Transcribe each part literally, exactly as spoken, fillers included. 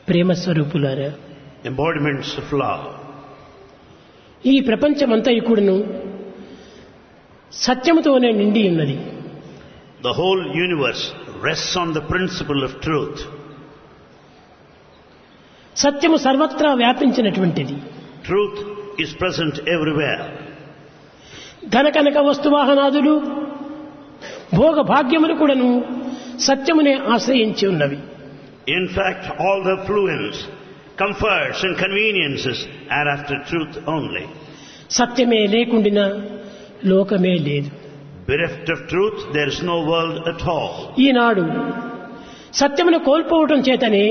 ప్రేమ స్వరూపులారా, embodiments of love. ఈ ప్రపంచమంతా కూడాను సత్యముతోనే నిండి ఉన్నది. The whole universe rests on the principle of truth. సత్యము సర్వత్రా వ్యాపించినటువంటిది. Truth is present everywhere. ధనకనక వస్తువాహనాదులు భోగ భాగ్యములు కూడాను సత్యమునే ఆశ్రయించి ఉన్నవి. In fact, all the affluence, comforts and conveniences are after truth only. సత్యమే లేకుండినా లోకమే లేదు. Bereft of truth, there is no world at all. ఈనాడు సత్యమును కోల్పోవటం చేతనే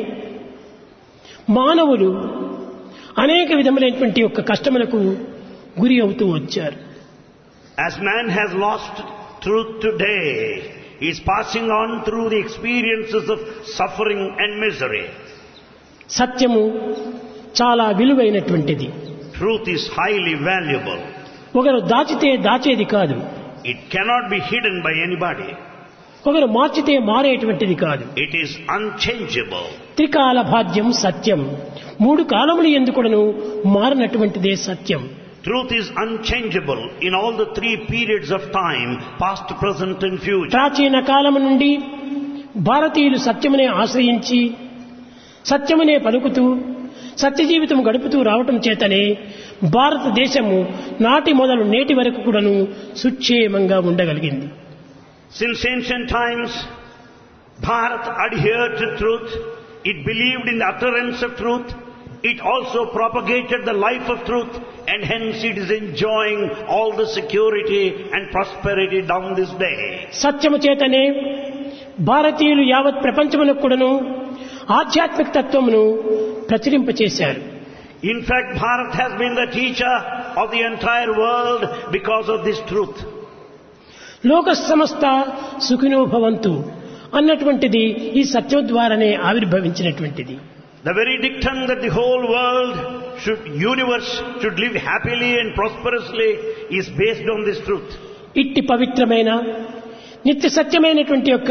మానవులు అనేక విధములైనటువంటి యొక్క కష్టములకు గురి అవుతూ వచ్చారు. As man has lost truth today, he is passing on through the experiences of suffering and misery. సత్యము చాలా విలువైనటువంటిది. Truth is highly valuable. ఒకరు దాచితే దాచేది కాదు. It cannot be hidden by anybody. ఒకరు మార్చితే మారేటువంటిది కాదు. It is unchangeable. త్రికాల భాగ్యం సత్యం. మూడు కాలములు ఎందుకును మారినటువంటిదే సత్యం. Truth is unchangeable in all the three periods of time, past, present and future. ప్రాచీన కాలము నుండి భారతీయులు సత్యమునే ఆశ్రయించి సత్యమునే పలుకుతూ సత్య జీవితం గడుపుతూ రావటం చేతనే భారతదేశము నాటి మొదలు నేటి వరకు కూడాను సుక్షేమంగా ఉండగలిగింది. Since ancient times, Bharat adhered to truth. It believed in the utterance of truth. It also propagated the life of truth, and hence it is enjoying all the security and prosperity down this day. సత్యము చేతనే భారతీయులు యావత్ ప్రపంచమునకు కూడాను ఆధ్యాత్మిక తత్వమును ప్రచురింపచేశారు. In fact, Bharat has been the teacher of the entire world because of this truth. లోక సమస్త సుఖినో భవంతు అన్నటువంటిది ఈ సత్యం ద్వారానే ఆవిర్భవించినటువంటిది. The very dictum that the whole world should, universe should live happily and prosperously is based on this truth. ఇట్టి పవిత్రమైన నిత్య సత్యమైనటువంటి యొక్క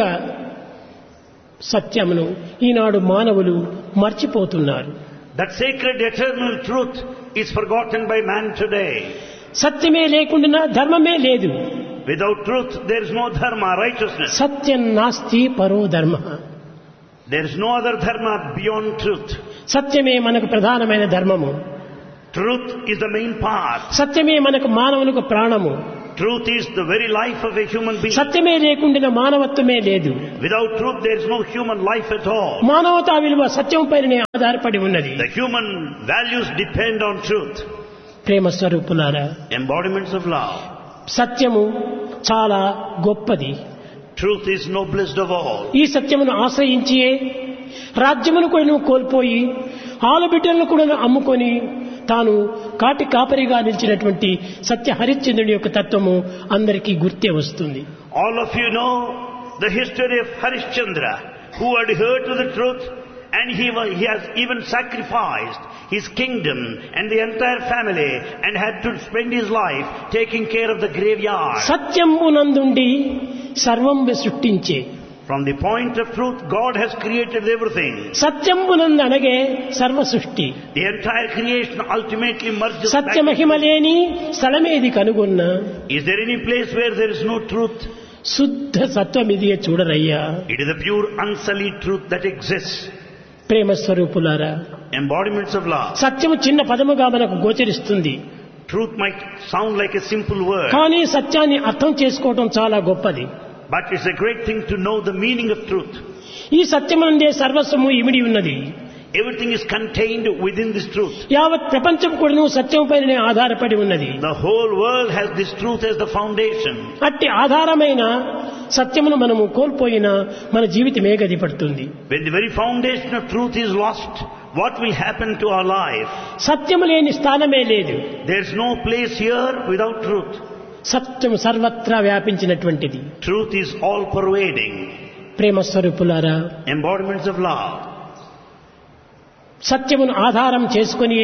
సత్యమును ఈనాడు మానవులు మర్చిపోతున్నారు. That sacred eternal truth is forgotten by man today. సత్యమే లేకుండా ధర్మమే లేదు. Without truth there is no dharma, righteousness. సత్యం నాస్తి పరో ధర్మ. There is no other dharma beyond truth. సత్యమే మనకు ప్రధానమైన ధర్మము. Truth is the main part. సత్యమే మనకు మానవులకు ప్రాణము. Truth is the very life of a human being. సత్యమే లేకుండా మానవత్వమే లేదు. Without truth there is no human life at all. మానవతా విలువ సత్యం పైనే ఆధారపడి ఉన్నది. The human values depend on truth. ప్రేమ స్వరూపులారా, Embodiments of love. సత్యము చాలా గొప్పది. Truth is noblest of all. ఈ సత్యమును ఆశ్రయించి రాజ్యమును కూడా కోల్పోయి ఆలబిడ్డలను కూడా అమ్ముకొని తాను కాటి కాపరిగా నిలిచినటువంటి సత్య హరిశ్చంద్రుడి యొక్క తత్వము అందరికీ గుర్తే వస్తుంది. All of you know the history of Harishchandra, who adhered to the truth, and he was, he has even sacrificed his kingdom and the entire family and had to spend his life taking care of the graveyard. సత్యమునందుండి సర్వం సృష్టించే. From the point of truth, God has created everything. సత్యమునందు అనగే సర్వ సృష్టి. The entire creation ultimately merges back. సత్య మహిమ లేని స్థలమేది కనుగొన్నా. Is there any place where there is no truth? శుద్ధ సత్వమిదియే చూడరయ్యా. It is the pure unsullied truth that exists. ప్రేమ స్వరూపులారా, Embodiments of love. సత్యము చిన్న పదముగా మనకు గోచరిస్తుంది. Truth might sound like a simple word, కానీ సత్యాన్ని అర్థం చేసుకోవడం చాలా గొప్పది. but it's a great thing to know the meaning of truth. ఈ సత్యమునందే సర్వస్వము ఇమిడి ఉన్నది. Everything is contained within this truth. యావత్ ప్రపంచం కూడా సత్యం పైనే ఆధారపడి ఉన్నది. The whole world has this truth as the foundation. అట్టి ఆధారమైన సత్యమును మనము కోల్పోయినా మన జీవితమే గతి పడుతుంది. When the very foundation of truth is lost, what will happen to our life? సత్యము లేని స్థానమే లేదు. There's no place here without truth. సత్యము సర్వత్రా వ్యాపించినటువంటిది. Truth is all pervading. ప్రేమ స్వరూపులారా, Embodiments of love. సత్యమును ఆధారం చేసుకొని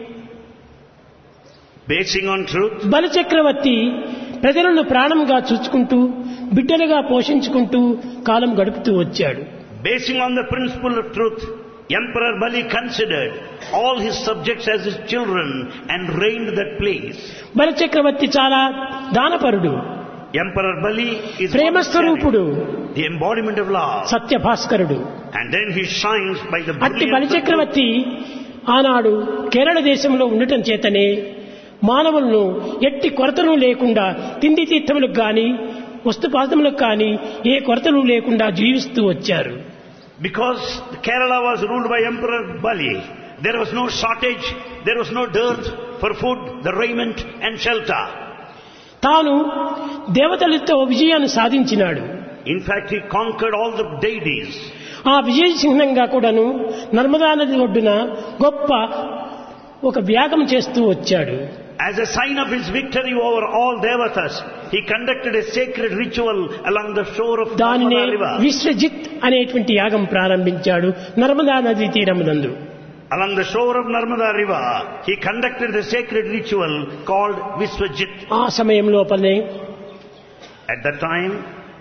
Basing on truth, బలిచక్రవర్తి ప్రజలను ప్రాణంగా చూచుకుంటూ బిడ్డలుగా పోషించుకుంటూ కాలం గడుపుతూ వచ్చాడు. basing on the principle of truth, Emperor Bali considered all his subjects as his children and reigned that place. బలి చక్రవర్తి చాలా దానపరుడు, Emperor Bali is ప్రేమస్వరూపుడు, the embodiment of love. సత్యభాస్కరుడు. And then he shines by the అట్టి బలి brilliance of truth. చక్రవర్తి ఆనాడు కేరళ దేశంలో ఉండటం చేతనే మానవులను ఎట్టి కొరతలు లేకుండా తిండి తీర్థములకు కానీ వస్తుపాదములకు కానీ ఏ కొరతలు లేకుండా జీవిస్తూ వచ్చారు. Because Kerala was ruled by Emperor Bali, there was no shortage, there was no dearth for food, the raiment and shelter. తాను దేవతలతో విజయాన్ని సాధించినాడు. In fact, he conquered all the deities. ఆ విజయ చిహ్నంగా కూడాను నర్మదా నది ఒడ్డున గొప్ప ఒక యాగం చేస్తూ వచ్చాడు. As a sign of his victory over all devatas, he conducted a sacred ritual along the shore of దానినే Narmada river. విశ్వజిత్ అనేటువంటి యాగం ప్రారంభించాడు నర్మదా నది తీరమునందు. Along the shore of Narmada river, he conducted the sacred ritual called Viswajit. ఆ సమయం లోపలనే At that time,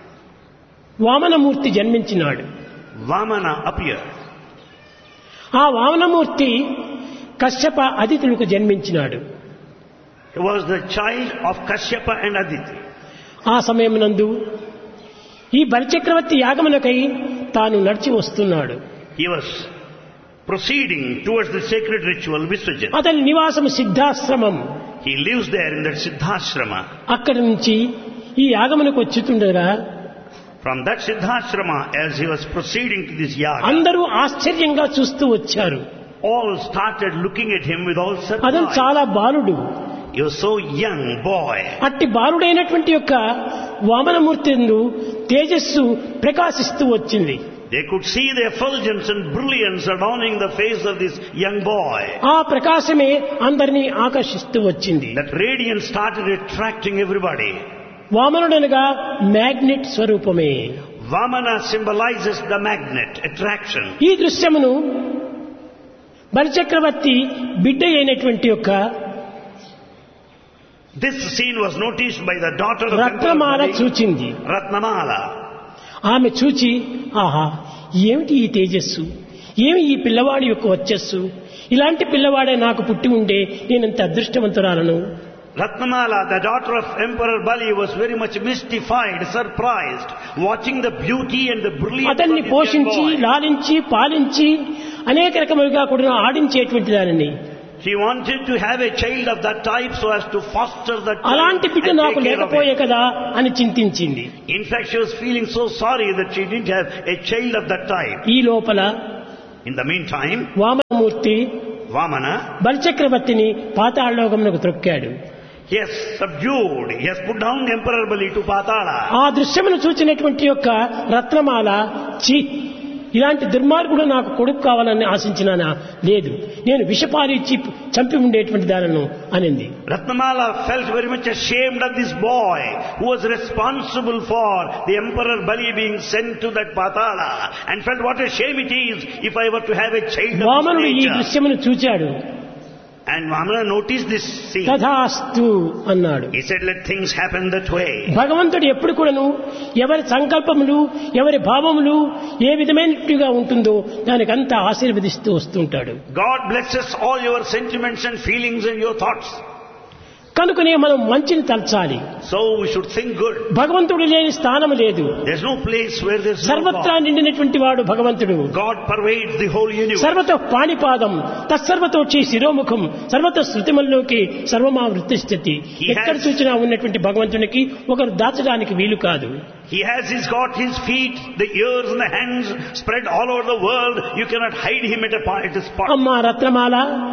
Vamanamurthy జన్మించినాడు. Vamana appeared. ఆ Vamanamurthy Kashyapa అదితులకు జన్మించినాడు. He was the child of Kashyapa and Aditi. ఆ సమయమునందు ఈ బలిచక్రవర్తి యాగమునకై తాను నడిచి వస్తున్నాడు. He was proceeding towards the sacred ritual Viswajit. అతని నివాసము Siddhashramam. He lives there in that Siddhashrama. అక్కడి నుంచి ఈ యాగమునకు వచ్చుతుండగా From that Siddhashrama, as he was proceeding to this yaga, అందరూ ఆశ్చర్యంగా చూస్తూ వచ్చారు. all started looking at him with all అతను surprise. చాలా బాలుడు. He was so young boy. అట్టి బాలుడైనటువంటి యొక్క వామనమూర్తి యందు తేజస్సు ప్రకాశిస్తూ వచ్చింది. They could see the effulgence and brilliance adorning the face of this young boy. ఆ ప్రకాశమే అందరినీ ఆకర్షిస్తూ వచ్చింది. That radiance started attracting everybody. వామనుడనగా magnet స్వరూపమే. Vamana symbolizes the magnet, attraction. ఈ దృశ్యమును బలిచక్రవర్తి బిడ్డ అయినటువంటి యొక్క This scene was noticed by the daughter of Ratnamala Emperor Bali, చూచింది. Ratnamala. ఆమె చూచి ఆహా ఏమిటి ఈ తేజస్సు, ఏమి ఈ పిల్లవాడి యొక్క వచ్చస్సు, ఇలాంటి పిల్లవాడే నాకు పుట్టి ఉండే నేనంత అదృష్టవంతురాలను. Ratnamala, the daughter of Emperor Bali, was very much mystified, surprised, watching the beauty and the brilliance of అతన్ని this young పోషించి boy. లాలించి పాలించి అనేక రకములుగా కూడా ఆడించేటువంటి దానిని, She wanted to have a child of that type so as to foster that child అలాంటి బిడ్డ and నాకు take care of లేకపోయే it. కదా అని చింతించింది. In fact, she was feeling so sorry that she didn't have a child of that type. ఈ లోపల In the meantime, Vamanamurthy Vamana, బలిచక్రవర్తిని పాతాళలోకమునకు త్రొక్కాడు. he has subdued, he has put down Emperor Bali to Patala. ఆ దృశ్యమును చూచినటువంటి యొక్క రత్నమాల చి ఇలాంటి దుర్మార్గుడు నాకు కొడుకు కావాలని ఆశించినానా, లేదు నేను విషపాలు ఇచ్చి చంపి ఉండేటువంటి దానను అనింది. Ratnamala felt very much ashamed of this boy who was responsible for the Emperor Bali being sent to that Patala, and felt what a shame it is if I were to have a child of Vamanudu this ఈ nature. దృశ్యమును చూచాడు. And Vamana noticed this scene. తథాస్తు అన్నాడు. He said, let things happen that way. భగవంతుడు ఎప్పుడు కూడాను ఎవరి సంకల్పములు ఎవరి భావములు ఏ విధమైనట్టుగా ఉంటుందో దానికంతా ఆశీర్వదిస్తూ వస్తుంటాడు. God blesses all your sentiments and feelings and your thoughts. కనుకనే మనం మంచిని తలచాలి. So we should think good. భగవంతుడు లేని స్థానం లేదు. There's no place where there's no సర్వత్రా God. నిండినటువంటి వాడు భగవంతుడు. God pervades the whole universe. సర్వతో పాణిపాదం తత్సర్వతోచి శిరోముఖం సర్వత శృతిమల్లోకి సర్వమా వృత్తిస్థితి. ఎక్కడ చూచినా ఉన్నటువంటి భగవంతునికి ఒకరు దాచడానికి వీలు కాదు. He has he's got his feet, the ears and the hands spread all over the world. You cannot hide him at a, at a spot. అమ్మా రత్నమాల,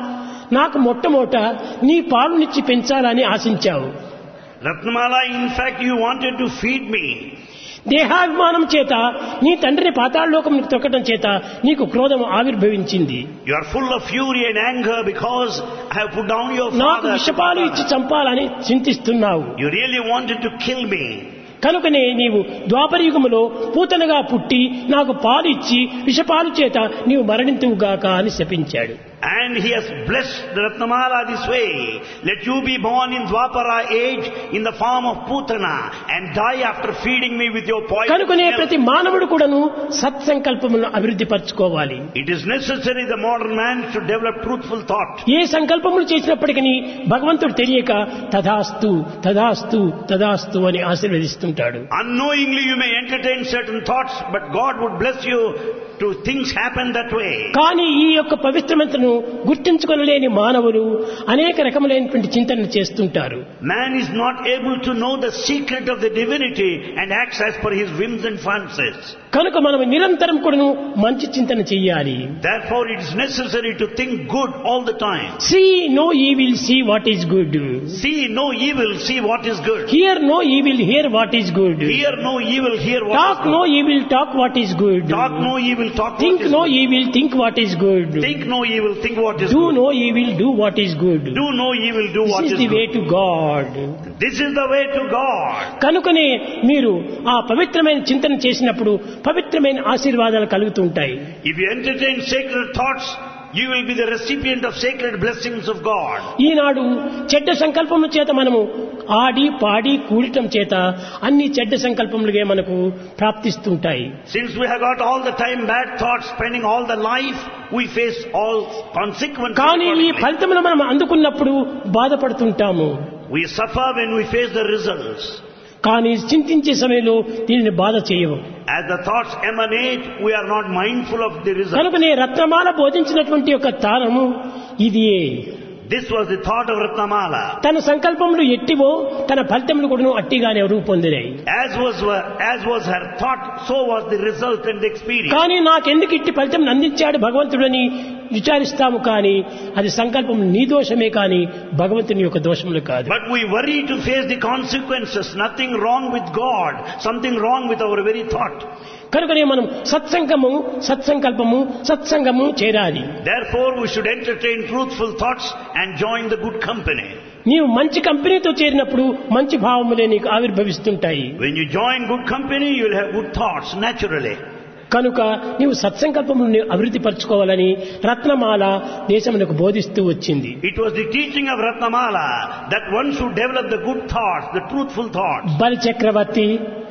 నాకు మొట్టమొదట నీ పాలునిచ్చి పెంచాలని ఆశించావు. Ratnamala, in fact, you wanted to feed me. దేహాభిమానం చేత నీ తండ్రిని పాతాళలోకమునకు తొక్కడం చేత నీకు క్రోధం ఆవిర్భవించింది. You are full of fury and anger because I have put down your నాకు father. విషపాలు ఇచ్చి చంపాలని చింతిస్తున్నావు. You really wanted to kill me. కనుకనే నీవు ద్వాపరయుగములో పూతనగా పుట్టి నాకు పాలు ఇచ్చి విషపాలు చేత నీవు మరణింతువుగాక అని శపించాడు. And he has blessed the Ratnamala this way. Let you be born in Dwapara age in the form of Putana and die after feeding me with your poison. కనుకనే ప్రతి మానవుడు కూడాను సత్సంకల్పములను అభివృద్ధి పరచుకోవాలి. It is necessary the modern man should develop truthful thought. ఏ సంకల్పములు చేసినప్పటికీ భగవంతుడు తెలియక తదాస్తు తదాస్తు తదాస్తు అని ఆశీర్వదిస్తుంటాడు. Unknowingly you may entertain certain thoughts, but God would bless you to things happen that way. కానీ ఈ యొక్క పవిత్రమంతను గుర్తించుకొనలేని మానవులు అనేక రకములైనటువంటి చింతనలు చేస్తుంటారు. Man is not able to know the secret of the divinity and acts as per his whims and fancies. కనుక మనం నిరంతరం కూడాను మంచి చింతన చెయ్యాలి. Therefore it is necessary to think good all the time. See no evil, see what is good. See no evil, see what is good. Hear no evil, hear what is good. Hear no evil, hear what Talk is good. no evil, talk what is good. Talk no evil, talk Think what is no good. evil, think what is good. Think no evil, think what is Do good. no evil, do what is good. Do no evil, do what This is is the way good. to God. This is the way to God. కనుకనే మీరు ఆ పవిత్రమైన చింతన చేసినప్పుడు పవిత్రమైన ఆశీర్వాదాలు కలుగుతుంటాయి. If you entertain sacred thoughts, you will be the recipient of sacred blessings of God. ఈనాడు చెడ్డ సంకల్పముల చేత మనము ఆడి పాడి కూడటం చేత అన్ని చెడ్డ సంకల్పములుగా మనకు ప్రాప్తిస్తుంటాయి. Since we have got all the time bad thoughts, spending all the life, we face all consequences. కానీ ఈ accordingly. ఫలితములు మనం అందుకున్నప్పుడు బాధపడుతుంటాము. We suffer when we face the results. కానీ చింతించే సమయంలో దీనిని బాధ చేయవు. As the thoughts emanate, we are not mindful of the results. కనుకనే రత్నమాల బోధించినటువంటి యొక్క తారము ఇదియే. This was the thought of Ratnamala. తన సంకల్పములు ఎట్టివో తన ఫలితములు కూడా అట్టిగానే రూపొందినాయి. As was as was her thought, so was the result and the experience. కానీ నాకెందుకు ఇట్టి ఫలితం అందించాడు భగవంతుడని విచారిస్తాము. కానీ అది సంకల్పం నీ దోషమే కానీ భగవంతుని యొక్క దోషములు కాదు. But we worry to face the consequences. Nothing wrong with God. Something wrong with our very thought. కనుకనే మనం సత్సంగము సత్సంకల్పము సత్సంగము చేరాలి. Therefore we should entertain truthful thoughts and join the good company. నీవు మంచి కంపెనీతో చేరినప్పుడు మంచి భావములే నీకు ఆవిర్భవిస్తుంటాయి. When you join good company, you will have good thoughts naturally. కనుక నీవు సత్సంకల్పములను అభివృద్ధి పరచుకోవాలని రత్నమాల దేశమునకు బోధిస్తూ వచ్చింది. It was the teaching of Ratnamala that one should develop the good thoughts, the truthful thoughts. బలి చక్రవర్తి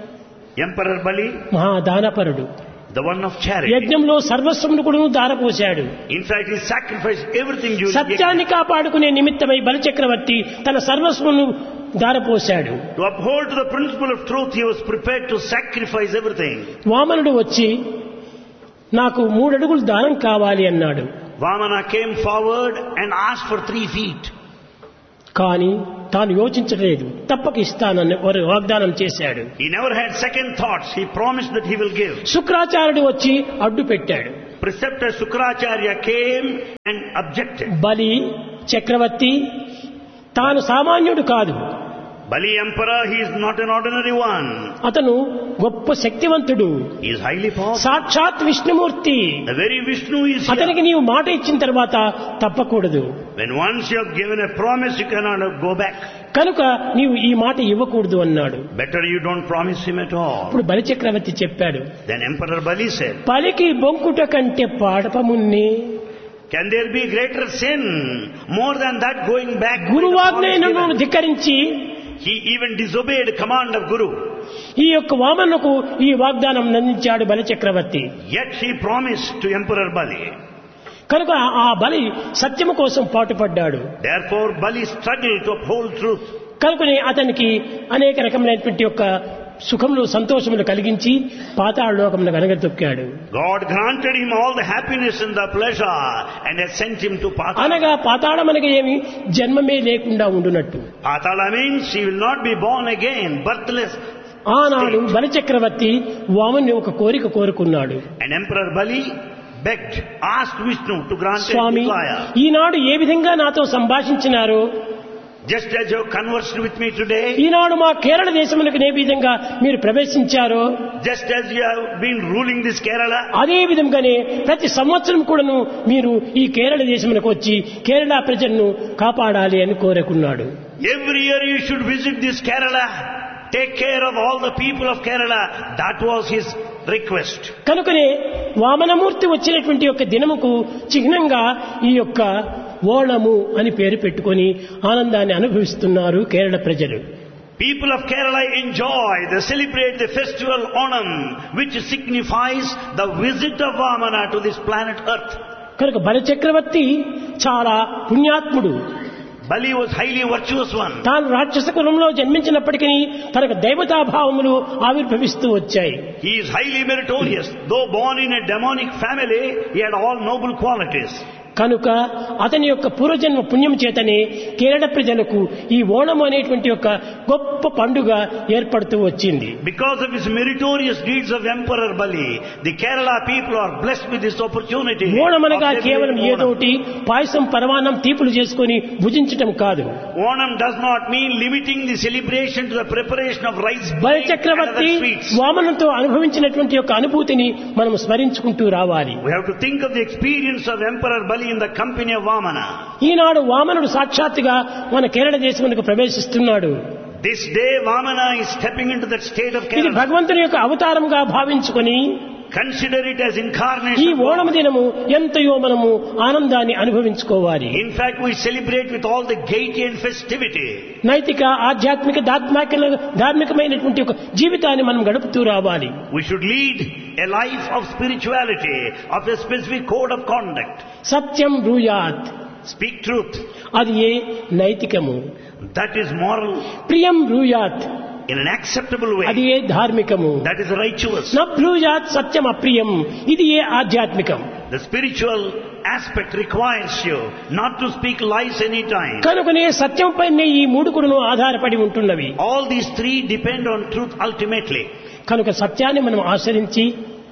Emperor Bali, మహాదానపరుడు, the one of charity. యజ్ఞంలో సర్వస్వమును కూడా దారపోశాడు. In fact, he sacrificed everything during the సత్యాన్ని కాపాడుకునే నిమిత్తమై బలి చక్రవర్తి తన సర్వస్వమును దారపోశాడు. To uphold the principle of truth, he was prepared to sacrifice everything. వామనుడు వచ్చి నాకు మూడు అడుగులు దానం కావాలి అన్నాడు. Vamana came forward and asked for three feet. కానీ తాను యోచించలేదు. తప్పక ఇస్తానని వారు వాగ్దానం చేశాడు. He never had second thoughts. He promised that he will give. శుక్రాచార్యుడు వచ్చి అడ్డు పెట్టాడు. Preceptor Sukracharya came and objected. బలి చక్రవర్తి తాను సామాన్యుడు కాదు. Bali Emperor, he is not an ordinary one. అతను గొప్ప శక్తివంతుడు. He is highly powerful. సాక్షాత్ Vishnumurthy. The very Vishnu is అతనికి here. నీవు మాట ఇచ్చిన తర్వాత తప్పకూడదు. When once you have given a promise, you cannot go back. కనుక నీవు ఈ మాట ఇవ్వకూడదు అన్నాడు. Better you don't promise him at all. ఇప్పుడు బలి చక్రవర్తి చెప్పాడు, Then Emperor Bali said, పలికి బొంకుట కంటే పాడపమున్నే. can there be greater sin more than that going back? to the గురువాజ్ఞను promise given? ధిక్కరించి He even disobeyed command of Guru. ఈ యొక్క వామనుకు ఈ వాగ్దానం అందించాడు బలి చక్రవర్తి. Yet he promised to Emperor Bali. కనుక ఆ బలి సత్యము కోసం పాటుపడ్డాడు. Therefore Bali struggled to uphold truth. కనుకనే అతనికి అనేక రకమైనటువంటి యొక్క సుఖములు సంతోషములు కలిగించి పాతాళ లోకమును వెనగదొక్కాడు. God granted him all the happiness and the pleasure and has sent him to Patala. అనగా పాతాళం అనగా ఏమి, జన్మమే లేకుండా ఉండునట్టు. Patala means he will not be born again, birthless. ఆనాడు బలి చక్రవర్తి వామన్ని ఒక కోరిక కోరుకున్నాడు. And Emperor Bali begged, asked Vishnu to grant a Swamy, desire. ఈనాడు ఏ విధంగా నాతో సంభాషించినారో, Just as you have conversed with me today, ఈనాడు మా కేరళ దేశములకు ఏ విధంగా మీరు ప్రవేశించారో, just as you have been ruling this Kerala, అదే విధంగానే ప్రతి సంవత్సరం కూడాను మీరు ఈ కేరళ దేశములకు వచ్చి కేరళ ప్రజలను కాపాడాలి అని కోరుకున్నాడు. every year you should visit this Kerala take care of all the people of Kerala. That was his request. కనుకనే వామనమూర్తి వచ్చినటువంటి యొక్క దినముకు చిహ్నంగా ఈ యొక్క ఓణము అని పేరు పెట్టుకొని ఆనందాన్ని అనుభవిస్తున్నారు కేరళ ప్రజలు. People of Kerala enjoy, they celebrate the festival Onam, which signifies the visit of Vamana to this planet Earth. కనుక బలిచక్రవర్తి చాలా పుణ్యాత్ముడు. Bali was highly virtuous one. తాను రాక్షస కులంలో జన్మించినప్పటికీ తనకు దైవతాభావములు ఆవిర్భవిస్తూ వచ్చాయి. He is highly meritorious. Though born in a demonic family, he had all noble qualities. కనుక అతని యొక్క పూర్వజన్మ పుణ్యం చేతనే కేరళ ప్రజలకు ఈ ఓణం అనేటువంటి ఒక గొప్ప పండుగ ఏర్పడుతూ వచ్చింది. Because of his meritorious deeds of Emperor Bali, the Kerala people are blessed with this opportunity. Onam అనగా కేవలం ఏదోటి పాయసం పరమాన్నం తీపులు చేసుకొని భుజించటం కాదు. Onam does not mean limiting the celebration to the preparation of rice బలి చక్రవర్తి వామనంతో అనుభవించినటువంటి యొక్క అనుభూతిని మనం స్మరించుకుంటూ రావాలి. We have to think of the experience of Emperor Bali in the company of Vamana. ఈనాడు వామనుడు సాక్షాత్తుగా మన కేరళ దేశమునకు ప్రవేశిస్తున్నాడు. This day Vamana is stepping into that state of ఇది Kerala. భగవంతుని యొక్క అవతారంగా భావించుకొని Consider it as ఈ incarnation. ఓణమ దినము ఎంతయో మనము ఆనందాన్ని అనుభవించుకోవాలి. In fact, we celebrate with all the gaiety and festivity. నైతిక ఆధ్యాత్మిక దాత్మిక ధార్మికమైనటువంటి ఒక జీవితాన్ని మనం గడుపుతూ రావాలి. We should lead a life of spirituality, of a specific code of conduct. Satyam బ్రూయాత్, Speak truth. అది ఏ నైతికము. That is moral ప్రియం బ్రూయాత్, in an acceptable అది way. A ధార్మికము. That is righteous. న బ్రూయాత్ సత్యం అప్రియం, ఇది ఏ ఆధ్యాత్మికం. The spiritual aspect requires you not to speak lies any time. కనుకనే సత్యం పైనే ఈ మూడు కూడాను ఆధారపడి ఉంటున్నవి. All these three depend on truth ultimately. కనుక సత్యాన్ని మనం ఆచరించి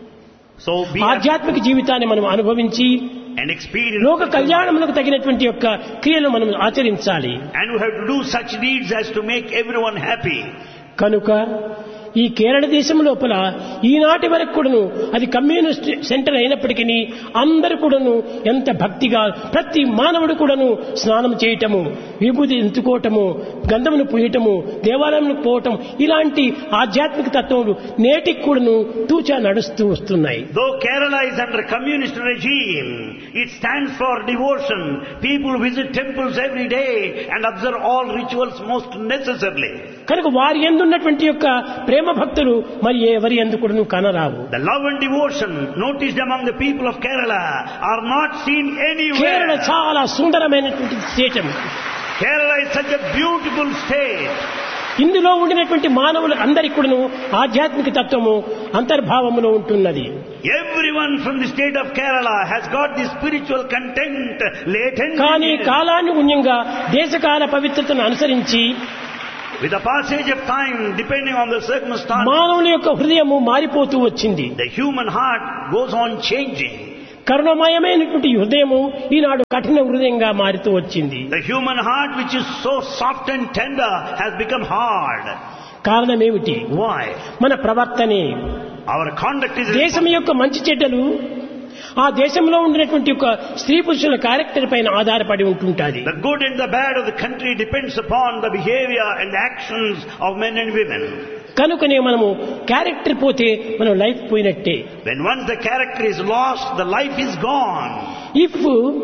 So be ఆధ్యాత్మిక జీవితాన్ని మనం అనుభవించి and experience. లోక కళ్యాణములకు తగినటువంటి యొక్క క్రియలు మనం ఆచరించాలి. And we have to do such deeds as to make everyone happy. కనుక ఈ కేరళ దేశం లోపల ఈనాటి వరకు కూడాను అది కమ్యూనిస్ట్ సెంటర్ అయినప్పటికీ అందరూ కూడాను ఎంత భక్తిగా ప్రతి మానవుడు కూడాను స్నానం చేయటము, విభూతి ఎంచుకోవటము, గంధమును పూయటము, దేవాలయంకు పోవటం, ఇలాంటి ఆధ్యాత్మిక తత్వములు నేటికి కూడాను తూచా నడుస్తూ వస్తున్నాయి. Though Kerala is under communist regime, it stands for devotion. People visit temples every day and observe all rituals most necessarily. కనుక వారి యందున్నటువంటి యొక్క ప్రేమ భక్తులు మరి ఎవరి యందు కూడాను కనరావు. The love and devotion noticed among the people of Kerala are not seen Kerala anywhere. చాలా సుందరమైనటువంటి దేశం. Kerala is such a beautiful state. ఇందులో ఉండినటువంటి మానవులు అందరికీ కూడాను ఆధ్యాత్మిక తత్వము అంతర్భావములో ఉంటున్నది. Everyone from the state of Kerala has got this spiritual content latent. కానీ in it. కాలానుగుణ్యంగా దేశకాల పవిత్రతను అనుసరించి With the passage of time, depending on the circumstances, మానవుని యొక్క హృదయము మారిపోతూ వచ్చింది. the human heart goes on changing. కరుణమయమైనటువంటి హృదయము ఈనాడు కఠిన హృదయంగా మారుతూ వచ్చింది. The human heart, which is so soft and tender, has become hard. కారణమేమిటి? Why? మన ప్రవర్తనే. Our conduct is దేశం యొక్క మంచి చెడ్డలు ఆ దేశంలో ఉండినటువంటి ఒక స్త్రీ పురుషుల క్యారెక్టర్ పైన ఆధారపడి ఉంటుంటాది. the good and the bad of the country depends upon the behavior and the actions of men and women. కనుకనే మనము క్యారెక్టర్ పోతే మనం లైఫ్ పోయినట్టే. When once the character is lost, the life is gone. If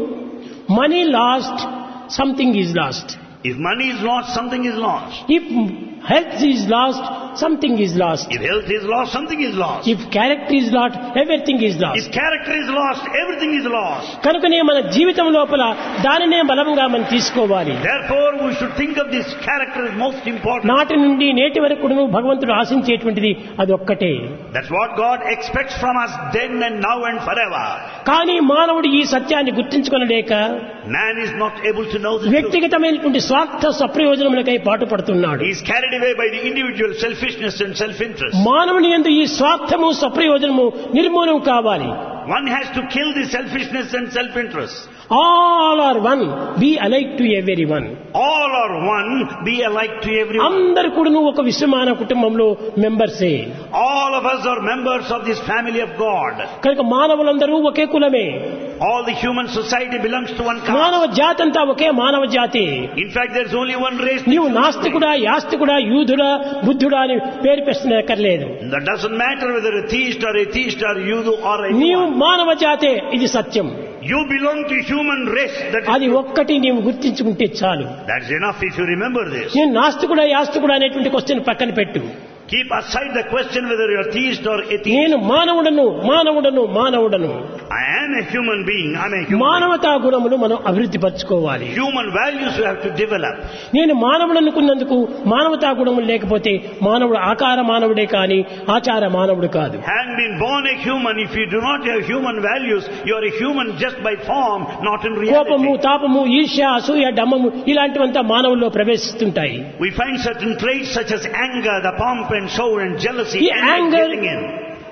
money last, something is lost. If money is lost, something is lost. If health is lost, something is lost. If health is lost, something is lost. If character is lost, everything is lost. If character is lost, everything is lost. కనుకనే మన జీవితం లోపల దానినే బలంగా మనం తీసుకోవాలి. Therefore, we should think of this character as most important. నాటి నుండి నేటి వరకు కూడాను భగవంతుడు ఆశించేటువంటిది అది ఒక్కటే. That's what God expects from us then and now and forever. కానీ మానవుడు ఈ సత్యాన్ని గుర్తించుకొనలేక Man is not able to know the truth. వ్యక్తిగతమైనటువంటి స్వార్థ స్వప్రయోజనములకై పాటుపడుతున్నాడు. He is carried away by the individual selfishness and self-interest. మానవుని యందు ఈ స్వార్థము స్వప్రయోజనము నిర్మూలన కావాలి. One has to kill the selfishness and self-interest. All are one, be alike to everyone. All are one, be alike to everyone. అందరూ కూడాను ఒక విశ్వమాన కుటుంబంలో మెంబర్సే. All of us are members of this family of God. కనుక మానవులందరూ ఒకే కులమే. All the human society belongs to one మానవ caste. జాతి అంతా ఒకే మానవ జాతి. In fact, there's only one race. నీవు నాస్తికుడా, యాస్తికుడా, యూదుడా, బుద్ధుడా అని పేరు పెట్టనక్కర్లేదు. That doesn't matter whether a theist or atheist or Yudu or నీవు anyone. మానవ జాతే, ఇది సత్యం. You belong to human race. That is, అది ఒక్కటి నీవు గుర్తించుకుంటే చాలు. that's enough if you remember this. నేను నాస్తికుడా, యాస్తికుడా అనేటువంటి క్వశ్చన్ పక్కన పెట్టు. Keep aside the question whether you're theist or atheist. నేను మానవుడను, మానవుడను, మానవుడను. I am a human being. I'm a human మానవతా గుణములు మనం అభివృద్ధి పరచుకోవాలి. being. Human values you have to develop. నేను మానవుడు అనుకున్నందుకు మానవతా గుణములు లేకపోతే మానవుడు ఆకార మానవుడే కాని ఆచార మానవుడు కాదు. Having been born a human, if you do not have human values, you are a human just by form, not in కోపము, reality. తాపము, ఈర్ష్య, అసూయ, డమ్మము ఇలాంటివంతా మానవుల్లో ప్రవేశిస్తుంటాయి. We find certain traits such as anger, the pomp and show and jealousy ఈ and anger, getting in.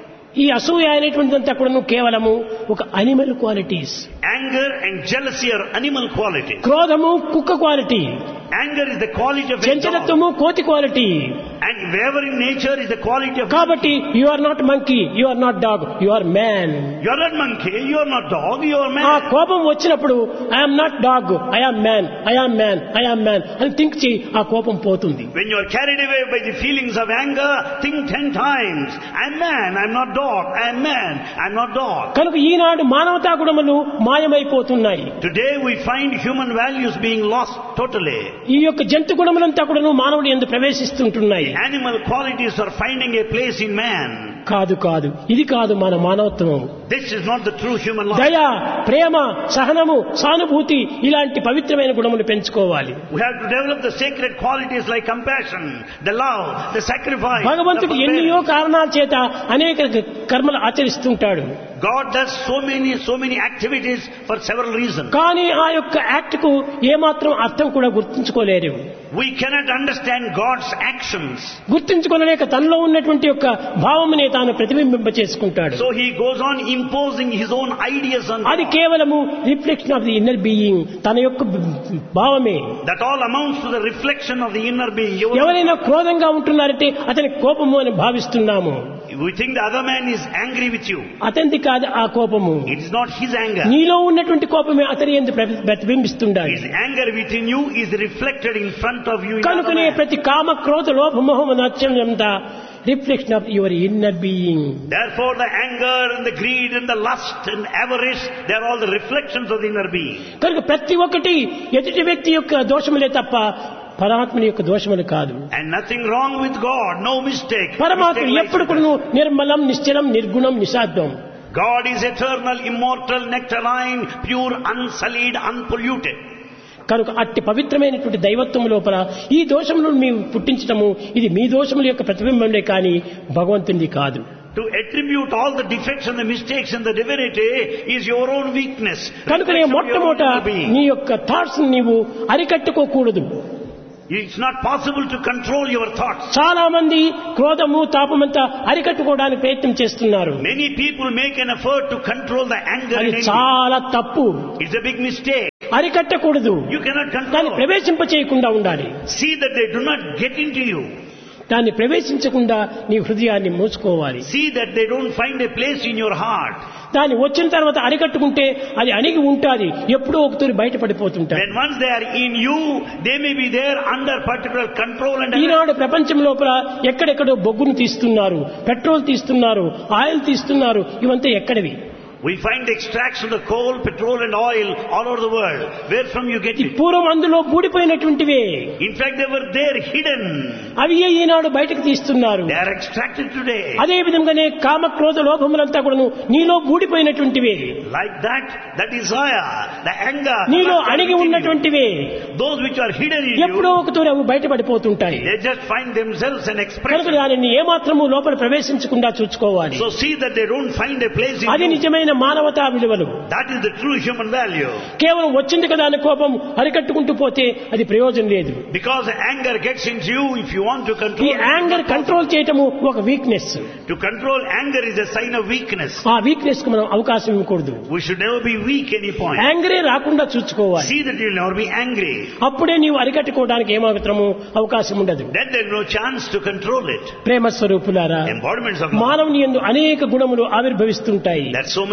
ఈ అసూయ అనేటువంటిదంతా కూడా కేవలము ఒక animal qualities. Anger and jealousy are animal qualities. క్రోధము కుక్క quality, Anger is the quality of a dog. చంచలత్వము కోతి quality. And wavering nature is the quality of కాబట్టి you are not monkey, you are not dog, you are man. You are not monkey, you are not dog, you are ఆ man. కోపం వచ్చినప్పుడు I'm not dog, I am man, I am man, I am man అని think చేయి, ఆ కోపం పోతుంది. When you are carried away by the feelings of anger, think ten times. I am man, I am not dog. I am man, I am not dog. కనుక ఈనాడు మానవతా గుణములు మాయమైపోతున్నాయి. Today we find human values being lost totally. ఈ యొక్క జంతు గుణములంతా కూడా మానవుడి యందు ప్రవేశిస్తుంటున్నాయి. Animal qualities are finding a place in man. కాదు కాదు, ఇది కాదు మన మానవత్వం. This is not the true human life. దయ, ప్రేమ, సహనము, సానుభూతి ఇలాంటి పవిత్రమైన గుణములు పెంచుకోవాలి. We have to develop the sacred qualities like compassion, the love, the sacrifice. the భగవంతుడు ఎన్నో forbearance. కారణాల చేత అనేక కర్మలు ఆచరిస్తుంటాడు. God does so many, so many activities for several reasons. కానీ ఆ యొక్క యాక్ట్ కు ఏమాత్రం అర్థం కూడా గుర్తించుకోలేరు. We cannot understand God's actions. గుర్తించుకోలేక తనలో ఉన్నటువంటి యొక్క భావమునే తాను ప్రతిబింబింప చేసుకుంటాడు. So he goes on imposing his own ideas on అది God. కేవలము reflection of the inner being, తన యొక్క భావమే. That all amounts to the reflection of the inner being. You- ఎవరైనా క్రోధంగా ఉంటున్నారంటే అతని కోపము అని భావిస్తున్నాము. We think the other man is angry with you. అతనిది కాదు ఆ కోపము. It is not his anger. నీలో ఉన్నటువంటి కోపమే అతని యందు ప్రతి- ప్రతిబింబిస్తుండాలి. His anger within you is reflected in front of you in the other కనుకనే man. ప్రతి కామ క్రోధ లోభ మోహ నచ్చంతా reflection of your inner being. Therefore the anger and the greed and the lust and avarice, they are all the reflections of the inner being. కనుక ప్రతి ఒక్కటి ఎదుటి వ్యక్తి యొక్క దోషములే తప్ప పరమాత్మని యొక్క దోషములు కాదు. And nothing wrong with God, no mistake. పరమాత్మ Mistake lies ఎప్పుడు with కూడా us. నిర్మలం, నిశ్చలం, నిర్గుణం, నిశాబ్దం. God is eternal, immortal, nectarine, pure, unsullied, unpolluted. కనుక అట్టి పవిత్రమైనటువంటి దైవత్వం లోపల ఈ దోషములను మీరు పుట్టించటము ఇది మీ దోషముల యొక్క ప్రతిబింబంలే కానీ భగవంతునిది కాదు. To attribute all the defects and the mistakes in the divinity is your own weakness. కనుకనే Reflection of your own మొట్టమొదట inner being. నీ యొక్క థాట్స్ నీవు అరికట్టుకోకూడదు. It's not possible to control your thoughts. చాలా మంది క్రోధము, తాపమంతా అరికట్టుకోవడానికి ప్రయత్నం చేస్తున్నారు. Many people make an effort to control the anger అది and envy. చాలా తప్పు. It's a big mistake. అరికట్టకూడదు, You cannot దాన్ని control. ప్రవేశింప చేయకుండా ఉండాలి. See that they do not get into you. దాన్ని ప్రవేశించకుండా నీ హృదయాన్ని మూసుకోవాలి. See that they don't find a place in your heart. దాన్ని వచ్చిన తర్వాత అరికట్టుకుంటే అది అణిగి ఉంటాది, ఎప్పుడో ఒకతూరి బయటపడిపోతుంటాయి. When once they are in you, they may be there under particular control and ఈనాడు ప్రపంచం లోపల ఎక్కడెక్కడో బొగ్గును తీస్తున్నారు, పెట్రోల్ తీస్తున్నారు, ఆయిల్ తీస్తున్నారు. ఇవంతా ఎక్కడవి? we find the extracts of the coal, petrol and oil all over the world. Where from you get ఈ it? పూర్వం అందులో బూడిపోయినటువంటివే, In fact, they were there hidden. అవి ఈనాడు బయటకు తీస్తున్నారు. They are extracted today. అదే విధంగానే కామ క్రోధ లోభములంతా కూడాను నీలో బూడిపోయినటువంటివే, Like that, the desire, the anger, the నీలో lust are అణిగి within you. ఉన్నటువంటివే Those which are hidden in ఎప్పుడో you, ఒకతూరి అవి బయటపడిపోతుంటాయి. they just find themselves an కనుక expression. దానిని ఏమాత్రము లోపల ప్రవేశించకుండా చూసుకోవాలి. So see that they don't find a place in అది you. నిజమైన మానవతా విలువలు. That is the true human value. కేవలం వచ్చింది కదా అని కోపం అరికట్టుకుంటూ పోతే అది ప్రయోజనం లేదు. Because anger gets into you, if you want to ఈ control it, యాంగర్ కంట్రోల్ చేయటము ఒక weakness. to control anger is a sign of weakness. ఆ వీక్నెస్ కు మనం అవకాశం ఇవ్వకూడదు. We should never be weak any point. యాంగరే రాకుండా చూసుకోవాలి. See that you will never be angry. అప్పుడే నీవు అరికట్టుకోవడానికి ఏమాత్రము అవకాశం ఉండదు. Then there is no chance to control it. ప్రేమ స్వరూపులారా, Embodiments of love. మానవుని యందు అనేక గుణములు ఆవిర్భవిస్తుంటాయి. There are so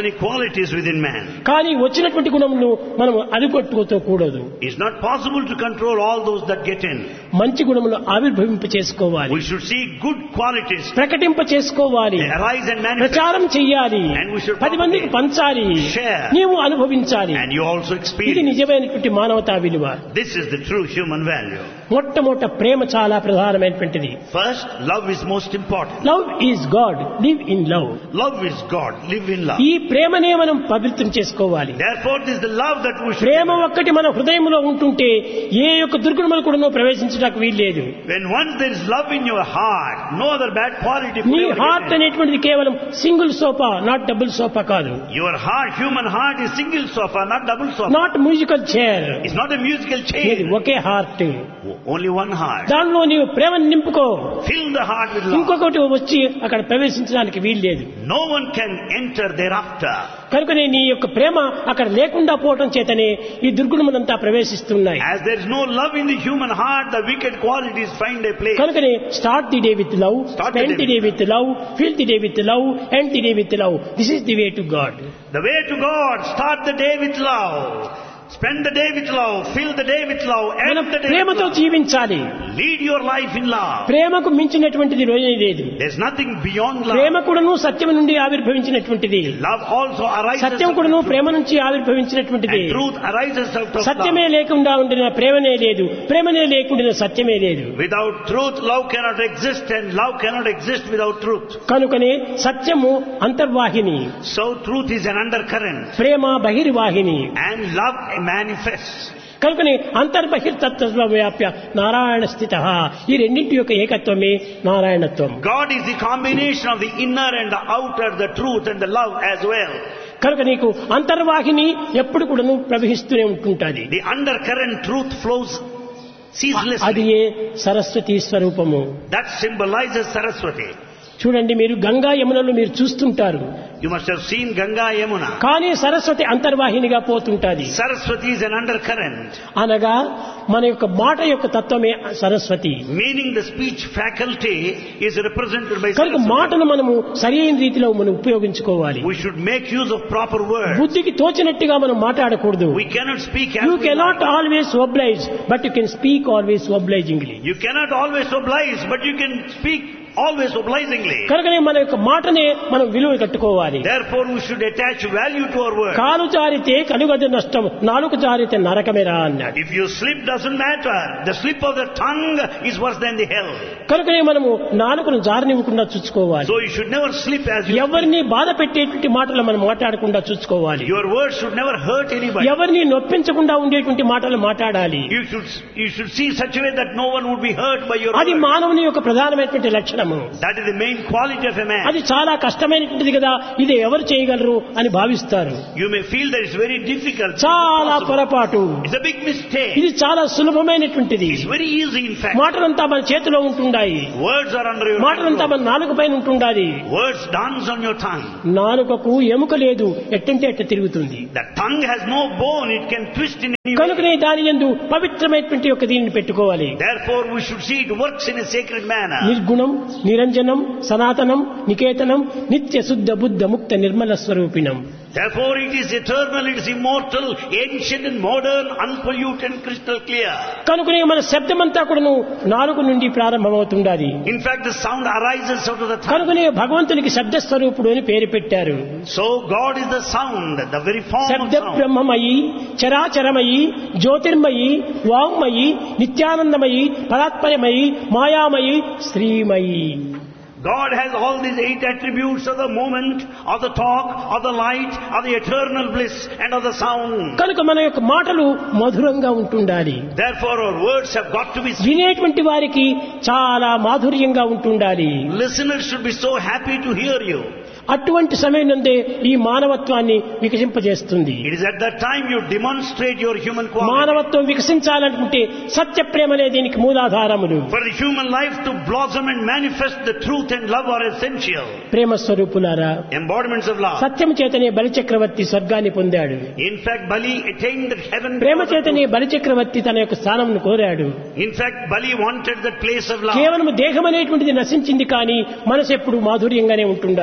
many qualities within man. కానీ వచ్చినటువంటి గుణములను మనం అదుగొట్టుకోకూడదు. It's not possible to control all those that get in. మంచి గుణములు ఆవిర్భవింప చేసుకోవాలి, We should see good qualities ప్రకటింప చేసుకోవాలి, arise and manifest. ప్రచారం చెయ్యాలి, And we should పది మందికి పంచాలి, share. నీవు అనుభవించాలి. And you also ఇది experience. నిజమైనటువంటి మానవతా విలువ. This is the true human value. మొట్టమొదట ప్రేమ చాలా ప్రధానమైనటువంటిది. First, love is most important. Love is God, live in love. Love is God. Live in love. ఈ ప్రేమనే మనం పవిత్రం చేసుకోవాలి. Therefore, this is the love that we should Prema develop. ఒక్కటి మన హృదయంలో ఉంటుంటే ఏ యొక్క దుర్గుణములు కూడా ప్రవేశించడానికి వీల్లేదు. When once there is love in your heart, no other bad quality could నీ ever get హార్ట్ in. అనేటువంటిది కేవలం single sofa, not double sofa కాదు. Your heart, human heart, is single sofa, not double sofa. Not musical chair. It's not a musical ఇది chair. ఒకే heart. Only one heart. దానిలో నీవు ప్రేమను నింపుకో. Fill the heart with love. ఇంకొకటి వచ్చి అక్కడ ప్రవేశించడానికి వీల్లేదు. No one can enter thereafter. కనుకనే నీ యొక్క ప్రేమ అక్కడ లేకుండా పోవటం చేతనే ఈ దుర్గుణములంతా ప్రవేశిస్తున్నాయి. As there is no love in the human heart, the wicked qualities find a place. కనుకనే start the day with love, Start the spend the day day with love, fill the day with love, end the day with love. This is the way to God. The way to God, start the day with love. Spend the day with love. Fill the day with love. మనం End the day with ప్రేమతో love. జీవించాలి. Lead your life in love. ప్రేమకు మించినటువంటిది రోజు లేదు. There's nothing beyond ప్రేమ love. కూడాను సత్యం నుండి ఆవిర్భవించినటువంటిది. Love also arises సత్యం out కూడాను of Prema truth. నుంచి ఆవిర్భవించినటువంటిది. And truth arises out of సత్యమే love. లేకుండా ఉండిన ప్రేమనే లేదు, ప్రేమనే లేకుండా సత్యమే లేదు. Without truth, love cannot exist, and love cannot exist without truth. కనుకనే సత్యము అంతర్వాహిని, So truth is an undercurrent, Prema బహిర్వాహిని. and love manifests. కనుకనే అంతర్బహిర్తత్వ వ్యాప్య నారాయణ స్థిత. ఈ రెండింటి యొక్క ఏకత్వమే నారాయణత్వం. God is the combination of the inner and the outer, the truth and the love as well. కనుక నీకు అంతర్వాహిని ఎప్పుడు కూడాను ప్రవహిస్తూనే ఉంటుంటుంది. The undercurrent truth flows ceaselessly. అది ఏ సరస్వతి స్వరూపము. That symbolizes Saraswati. చూడండి, మీరు గంగా యమునలు మీరు చూస్తుంటారు, You must have seen Ganga Yamuna. కానీ Saraswati అంతర్వాహినిగా పోతుంటాది. Saraswati is an undercurrent, అనగా మన యొక్క మాట యొక్క తత్వమే Saraswati. meaning the speech faculty is represented by కనుక Saraswati. మాటను మనము సరైన రీతిలో మనం ఉపయోగించుకోవాలి. We should make use of proper words. బుద్ధికి తోచినట్టుగా మనం మాట్లాడకూడదు. We cannot speak as you we cannot like. Always oblige, but you can speak always obligingly. You cannot always oblige, but you can speak always obligingly. కనుకనే మన యొక్క మాటనే మనం విలువ కట్టుకోవాలి. Therefore, we should attach value to our words. కాలు జారితే కలుగదు నష్టం, నాలుగు జారితే నరకమేరా అన్నాడు. If you slip, doesn't matter. The slip of the tongue is worse than the hell. కనుకనే మనము నాలుకను జారనివ్వకుండా చూసుకోవాలి. So you should never slip as you ఎవరిని బాధ పెట్టేటువంటి మాటలు మనం మాట్లాడకుండా చూసుకోవాలి. Your words should never hurt anybody. ఎవరిని నొప్పించకుండా ఉండేటువంటి మాటలు మాట్లాడాలి. You should you should see such a way that no one would be hurt by your అది words. మానవుని యొక్క ప్రధానమైనటువంటి లక్షణము. That is the main quality of a man. అది చాలా కష్టమైనటువంటిది కదా, ఇది ఎవరు చేయగలరు అని భావిస్తారు. You may feel that it's very difficult. చాలా Impossible. పొరపాటు. It's a big mistake. ఇది చాలా సులభమైనటువంటిది. It's very easy, in fact. మాటలంతా మన చేతిలో ఉంటుండాయి. Words are under your మాటలంతా control. మన నాలుక పైన ఉంటుండాలి. Words dance on your tongue. నాలుకకు ఎముక లేదు, ఎట్టంటే ఎట్ట తిరుగుతుంది. The tongue has no bone. It can twist in any way. కనుకనే దాని యందు పవిత్రమైనటువంటి యొక్క దీనిని పెట్టుకోవాలి. Therefore, we should see it works in a sacred manner. నిర్గుణం, నిరంజనం, సనాతనం, నికేతనం, నిత్య శుద్ధ బుద్ధ ముక్త Nirmala స్వరూపిణం. Therefore, it is eternal, it is immortal, ancient and modern, unpolluted and crystal clear. కనుకనే మన శబ్దమంతా కూడాను నాలుక నుండి ప్రారంభమవుతుండాలి. In fact, the sound arises out of the tongue. కనుకనే భగవంతునికి శబ్ద స్వరూపుడు అని పేరు పెట్టారు. So, God is the sound, the very form of శబ్ద sound. బ్రహ్మమయి, చరాచరమయి, Jyotirmayi, వాంగ్మయి, నిత్యానందమయి, పరాత్పరమయి, మాయామయి, Srimayi. God has all these eight attributes of the moment, of the talk, of the light, of the eternal bliss, and of the sound. కనుక మన యొక్క మాటలు మధురంగా ఉంటుండాలి. Therefore, our words have got to be sweet. వినేటువంటి వారికి చాలా మాధుర్యంగా ఉంటుండాలి. Listeners should be so happy to hear you. అటువంటి సమయం నందే ఈ మానవత్వాన్ని వికసింపజేస్తుంది. It is at that time you demonstrate your human quality. మానవత్వం వికసించాలనుకుంటే సత్య ప్రేమలే దీనికి మూలాధారములు. For the human life to blossom and manifest, the truth and love are essential. ప్రేమ స్వరూపులారా, Embodiments of love. సత్యం చేతనే బలిచక్రవర్తి స్వర్గాన్ని పొందాడు. In fact, Bali attained the heaven. ప్రేమ చేతనే బలిచక్రవర్తి తన యొక్క స్థానంను కోరాడు. In fact, Bali wanted that place of love. కేవలం దేహం అనేటువంటిది నశించింది, కానీ మనసు ఎప్పుడు మాధుర్యంగానే ఉంటుండాలి. The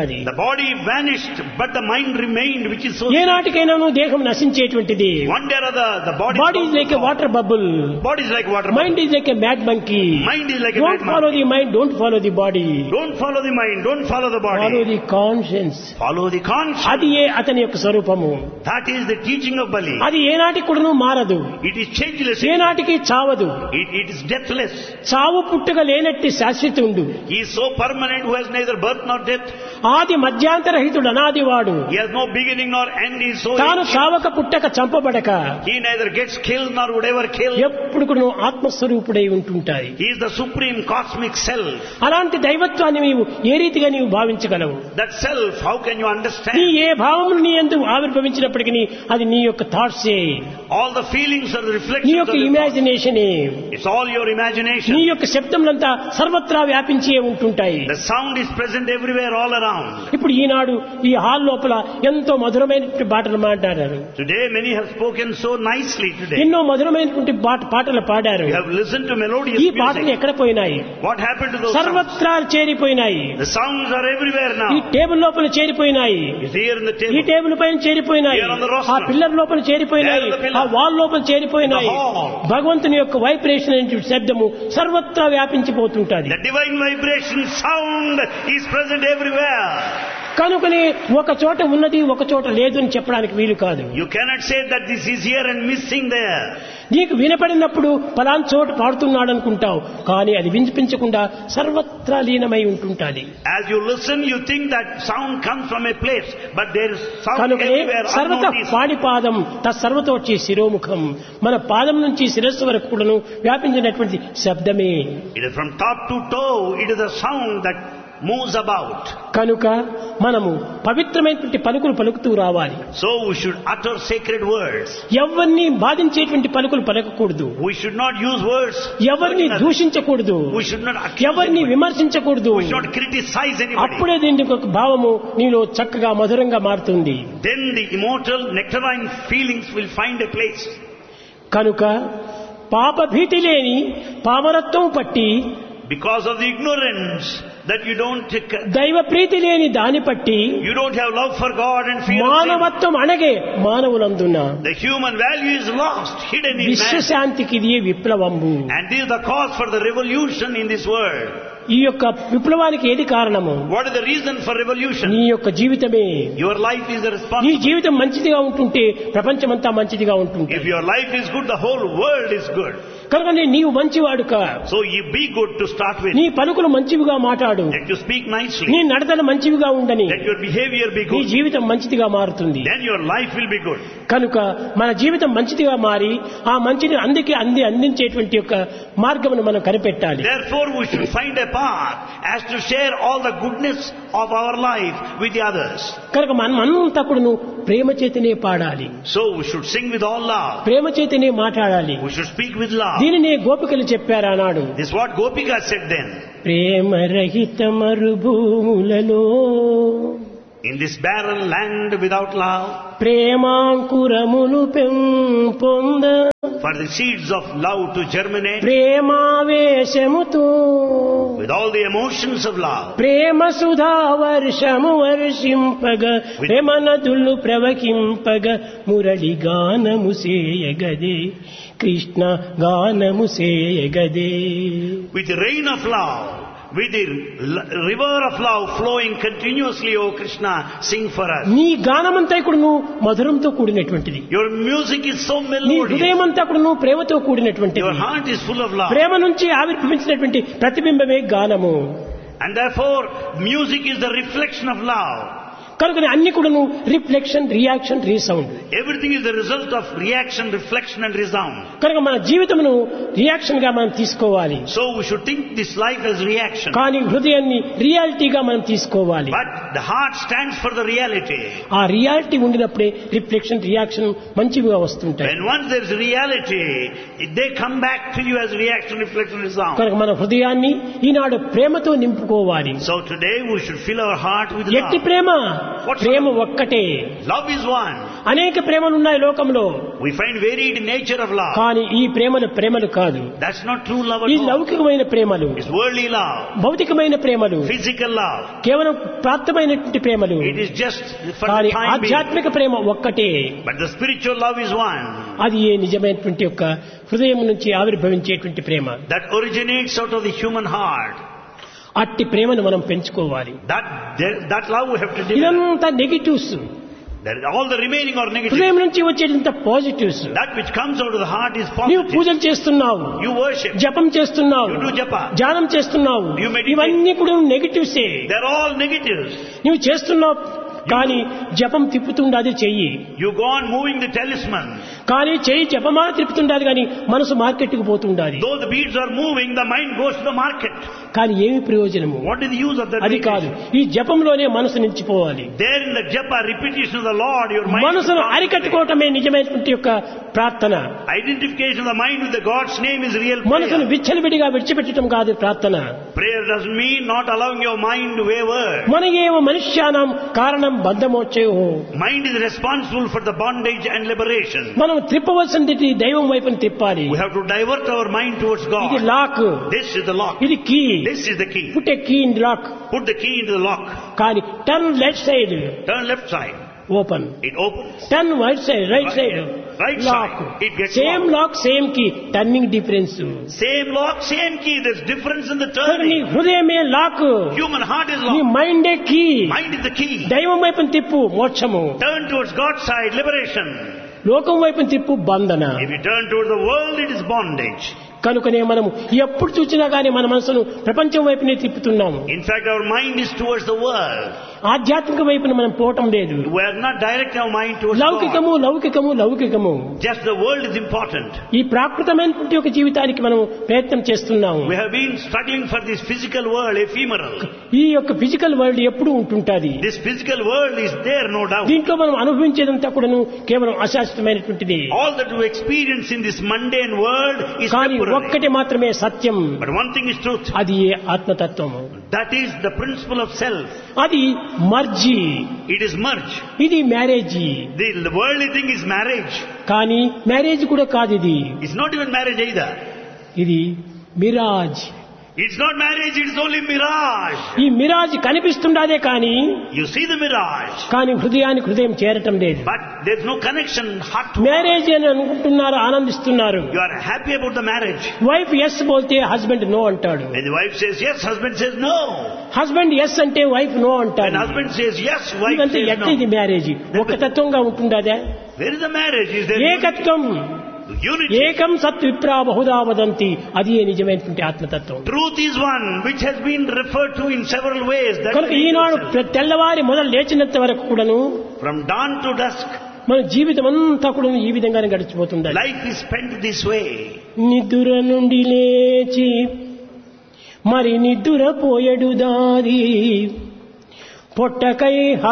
body vanished, but the mind remained, which is so. ఏనాటికైనా దేహం నశించేటువంటిది. One day or other, the body. Body is like a water bubble. Body is like water. Mind is like a mad monkey. Mind is like a Don't mad follow monkey. the mind. Don't follow the body. Don't follow the mind. Don't follow the body. Follow the conscience. Follow the conscience. అది ఏ అతని యొక్క స్వరూపము. That is the teaching of Bali. అది ఏనాటికి కూడాను మారదు. It is changeless. ఏనాటికి చావదు. It, it is deathless. చావు పుట్టుక లేనట్టి శాశ్వతుండు. He is so permanent who has neither birth nor death. ఆది మధ్యాంతరహితుడు అనాదివాడు. He has no beginning nor end. He is so. తాను చావక పుట్టక చంపబడక. He neither gets killed nor would ever kill. ఎప్పుడు కూడా ఆత్మస్వరూపుడై ఉంటుంటాయి. He is the supreme cosmic self. అలాంటి దైవత్వాన్ని నీవు ఏ రీతిగా నీవు భావించగలవు? That self, how can you నీ understand? ఏ భావములు నీ యందు ఆవిర్భవించినప్పటికీ అది నీ యొక్క థాట్సే, All the feelings are the నీ reflections యొక్క of the thought. ఇమాజినేషనే. It's all your నీ imagination. యొక్క శబ్దములంతా సర్వత్రా వ్యాపించే ఉంటుంటాయి. The sound is present everywhere, all around. ఇప్పుడు ఈనాడు ఈ హాల్ లోపల ఎంతో మధురమైనటువంటి పాటలు మాట్లాడారు. Today many have spoken so nicely today. ఎన్నో మధురమైనటువంటి పాట పాటలు పాడారు. You have listened to melodious ఈ పాటలు music. ఎక్కడ పోయినాయి? What happened to those sounds? సర్వత్రా చేరిపోయినాయి. The sounds are everywhere ఈ now. టేబుల్ లోపల చేరిపోయినాయి. It's here in the ఈ table. టేబుల్ పైన చేరిపోయినాయి. Here on the rostrum. ఆ పిల్లర్ లోపల చేరిపోయినాయి. There on the pillar. ఆ వాల్ లోపల చేరిపోయినాయి. The hall. భగవంతుని యొక్క వైబ్రేషన్ అనే శబ్దము సర్వత్రా వ్యాపించిపోతుంటది. The divine vibration sound is present everywhere. కనుకనే ఒక చోట ఉన్నది ఒక చోట లేదు అని చెప్పడానికి వీలు కాదు. You cannot say that this is here and missing there. నీకు వినపడినప్పుడు పలానా చోట పాడుతున్నాడు అనుకుంటావు, కానీ అది వినిపించకుండా సర్వత్రా లీనమై ఉంటుంటాది. As you listen, you think that sound comes from a place, but there is sound కనుకనే everywhere సర్వత unnoticed. పాడిపాదం తత్సర్వతోచి శిరోముఖం, మన పాదం నుంచి శిరస్సు వరకు కూడాను వ్యాపించినటువంటి శబ్దమే. It is from top to toe, it is a sound that moves about. కనుక మనము పవిత్రమైనటువంటి పలుకులు పలుకుతూ రావాలి. So we should utter sacred words. ఎవరిని బాధించేటువంటి పలుకులు పలకకూడదు. We should not use words. ఎవరిని దూషించకూడదు. We should not accuse ఎవరిని anybody. విమర్శించకూడదు. We should not criticize anybody. అప్పుడే దీనికి ఒక భావము నీలో చక్కగా మధురంగా మారుతుంది. Then the immortal nectarine feelings will find a place. కనుక పాప భీతి లేని పామరత్వం పట్టి, Because of the ignorance that you don't take, దైవ ప్రీతి లేని దాని పట్టి, you don't have love for God and fear of sin. మానవత్వం అనగే మానవులందున The human value is lost, hidden in man. విశ్వశాంతికి ఇది విప్లవము. And this is the cause for the revolution in this world. ఈ యొక్క విప్లవానికి ఏది కారణము? What is the reason for revolution? నీ యొక్క జీవితమే. Your life is the నీ responsibility. జీవితం మంచిదిగా ఉంటుంటే ప్రపంచమంతా మంచిదిగా ఉంటుంది. If your life is good, the whole world is good. కనుక నీవు మంచివాడుక. So you be good to start with. నీ పలుకులు మంచివిగా మాట్లాడు. Let you speak nicely. నీ నడతలు మంచివిగా ఉండని. Let your behavior be నీ good. జీవితం మంచిదిగా మారుతుంది. Then your life will be good. కనుక మన జీవితం మంచిదిగా మారి ఆ మంచిని అందుకే అంది అందించేటువంటి యొక్క మార్గమును మనం కనిపెట్టాలి. Therefore we should find a path as to share all the goodness of our life with the others. కనుక మనం అంతా కూడా ప్రేమ చేతనే పాడాలి. So we should sing with all love. ప్రేమ చేతనే మాట్లాడాలి. We should speak with love. దీనినే గోపికలు చెప్పారు ఆనాడు. This is what Gopika said then. ప్రేమ రహిత మరుభూములలో, In this barren land without love, ప్రేమాంకురములు పెంపొంద, for the seeds of love to germinate, ప్రేమావేశముతో with all the emotions of love, ప్రేమ సుధా వర్షము వర్షింపగ, ప్రేమ నదులు ప్రవహింపగ, మురళి గానము సేయగదే, కృష్ణ గానము సేయగదే. with the rain of love, with the l- river of love flowing continuously, O Krishna, sing for us. నీ గానమంతా కూడా నువ్వు మధురంతో కూడినటువంటిది. Your music is so నీ melodious. హృదయమంతా కూడా నువ్వు ప్రేమతో కూడినటువంటిది. Your heart is full of love. ప్రేమ నుంచి ఆవిర్భవించినటువంటి ప్రతిబింబమే గానము. And therefore, music is the reflection of love. కనుక అన్ని కూడా నువ్వు reflection, reaction, resound. Everything is the result of reaction, reflection and resound. కనుక మన జీవితమును రియాక్షన్ గా మనం తీసుకోవాలి. So we should think this life as reaction. కానీ హృదయాన్ని రియాలిటీగా మనం తీసుకోవాలి. But the heart stands for the reality. ఆ రియాలిటీ ఉండినప్పుడే రిఫ్లెక్షన్, రియాక్షన్ మంచివిగా వస్తుంటాయి. When once there is reality, they come back to you as reaction, reflection, resound. కనుక మన హృదయాన్ని ఈనాడు ప్రేమతో నింపుకోవాలి. So today we should fill our heart with ఎట్టి love. ప్రేమ? What's ప్రేమ love? ఒక్కటే. Love is one. అనేక ప్రేమలు ఉన్నాయి లోకంలో. We find varied nature of love. కానీ ఈ ప్రేమలు ప్రేమలు కాదు. That's not true love ఈ at all. లౌకికమైన ప్రేమలు, It's worldly love, భౌతికమైన ప్రేమలు, physical love. కేవలం ప్రాప్తమైనటువంటి ప్రేమలు. It is just for కానీ the time being. ఆధ్యాత్మిక ప్రేమ ఒక్కటే. But the spiritual love is one. అది ఏ నిజమైనటువంటి యొక్క హృదయం నుంచి ఆవిర్భవించేటువంటి ప్రేమ. That originates out of the human heart. అట్టి ప్రేమను మనం పెంచుకోవాలి. That that love we have to develop. ఇదంతా negatives. That is all the remaining are negative. హృదయం నుంచి వచ్చేదంతా positives. That which comes out of the heart is నీవు positive. పూజలు చేస్తున్నావు, You worship. జపం చేస్తున్నావు, You do japa. ధ్యానం చేస్తున్నావు, You meditate. ఇవన్నీ కూడా నెగిటివ్సే. They're all negatives. నువ్వు చేస్తున్నావు కానీ జపం తిప్పుతుండాది చెయ్యి. You go on moving the talisman. కానీ చెయ్యి జపమాల తిప్పుతుండాది కానీ మనసు మార్కెట్కి పోతుండాది. Though the beads are moving, the mind goes to the market. కానీ ఏమి ప్రయోజనము? What is the use of that? అది కాదు. ఈ జపంలోనే మనసు నిలిచిపోవాలి. There in the japa, repetition of the Lord, your mind. మనసును అరికట్టుకోవటమే నిజమైనటువంటి యొక్క ప్రార్థన. Identification of the mind with the God's name is real మనసును prayer. విచ్చలవిడిగా విడిచిపెట్టడం కాదు ప్రార్థన. Prayer doesn't mean not allowing your mind to waver. మన ఏవ మనుష్యానం కారణం బంధమోచయో. Mind is responsible for the bondage and liberation. మనం త్రిప్పవలసింది దైవం వైపుని తిప్పాలి. We have to divert our mind towards ఇది God. Lock, This is the lock. ఇది key. This is the key. Put a key in lock. Put the key into the lock. కానీ turn left side Turn left side. Open, It opens. Turn right side right side Right lock. side. It gets same locked. Lock same key, turning difference. Same lock, same key. There's difference in the నీ turning. హృదయమే lock, Human heart is నీ locked. మైండే key. Mind is the key. దైవం వైపుని తిప్పు మోక్షము, Turn towards God's side, liberation. లోకం వైపుని తిప్పు బంధన. If you turn towards the world, it is bondage. కనుకనే మనము ఎప్పుడు చూసినా గానీ మన మనసును ప్రపంచం వైపునే తిప్పుతున్నాము. In fact, our mind is towards the world. ఆధ్యాత్మిక వైపున మనం పోవటం లేదు. We are not directing our mind towards God. లౌకికము లౌకికము లౌకికము. Just the world is important. ఈ ప్రాకృతమైనటువంటి ఒక జీవితానికి మనం ప్రయత్నం చేస్తున్నాము. We have been struggling for this physical world, ephemeral. ఈ యొక్క ఫిజికల్ వరల్డ్ ఎప్పుడు ఉంటుంటాది. This physical world is there, no doubt. దీంట్లో మనం అనుభవించేదంతా కూడాను కేవలం అశాశ్వతమైనటువంటిది. All that we experience in this mundane world is కానీ temporary. ఒక్కటి మాత్రమే సత్యం. But one thing is truth. అది ఏ ఆత్మతత్వము. That is the principle of self. అది మర్జీ. It is merge. ఇది marriage. The, the worldly thing is marriage. కానీ marriage కూడా కాదు ఇది. It's not even marriage either. ఇది Miraz. It's not marriage, it's only mirage. ఈ మిరాజ్ కనిపిస్తుండదే కానీ You see the mirage, కానీ హృదయానికి హృదయం చేరటం లేదు. but there's no connection, heart to marriage అని అనుకుంటున్నారు, ఆనందిస్తున్నారు. You are happy about the marriage. Wife yes బోల్తే husband no అంటాడు. When the wife says yes, husband says no. Husband yes అంటే వైఫ్ నో When అంటాడు. husband says yes, wife ఇదంతా says ఎట్లా ఇది no. Marriage? ఒక తత్వంగా ఉంటుండదే. Where is the marriage? Is there ఏకత్వం. unity? ఏకం సత్ విప్రా బహుదా వదంతి. అది ఏ నిజమైనటువంటి ఆత్మతత్వం. Truth is one, which has been referred to in several ways. That కనుక is ఈనాడు yourself. ప్ర- తెల్లవారి మొదలు లేచినంత వరకు కూడాను From dawn to dusk, మన జీవితం అంతా కూడా ఈ విధంగానే గడిచిపోతుంది. life is spent this way. నిద్ర నుండి లేచి మరి నిద్ర పోయడు దారి పొట్టకై